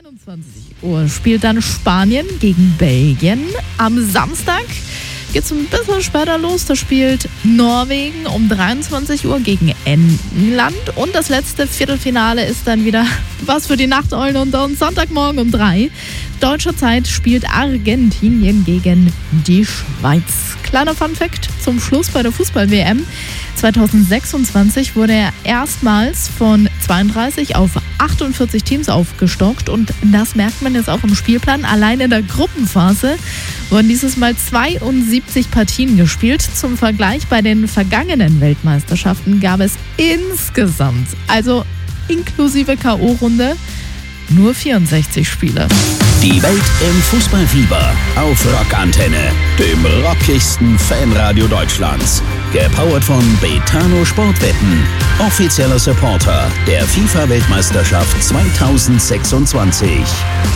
21 Uhr spielt dann Spanien gegen Belgien. Am Samstag geht es ein bisschen später los. Da spielt Norwegen um 23 Uhr gegen England. Und das letzte Viertelfinale ist dann wieder was für die Nachteulen. Und am Sonntagmorgen um 3 deutscher Zeit spielt Argentinien gegen die Schweiz. Kleiner Funfact zum Schluss bei der Fußball-WM. 2026 wurde er erstmals von 32 auf 48 Teams aufgestockt und das merkt man jetzt auch im Spielplan. Allein in der Gruppenphase wurden dieses Mal 72 Partien gespielt. Zum Vergleich, bei den vergangenen Weltmeisterschaften gab es insgesamt, also inklusive K.O.-Runde, nur 64 Spiele. Die Welt im Fußballfieber auf Rockantenne, dem rockigsten Fanradio Deutschlands. Gepowert von Betano Sportwetten, offizieller Supporter der FIFA-Weltmeisterschaft 2026.